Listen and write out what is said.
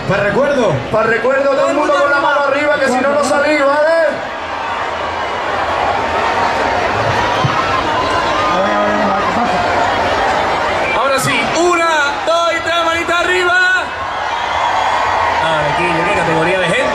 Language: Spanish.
Para recuerdo, todo el mundo con la mano arriba, que si no, no sale